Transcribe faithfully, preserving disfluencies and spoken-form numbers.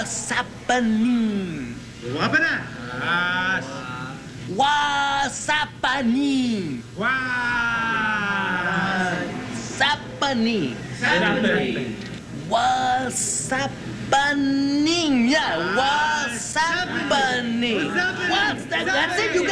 What's happening? Buka pa na! As! What's happening? Was! What's happening? Happening! What's happening? Yeah, what's happening? What's happening? What's that? That's it. You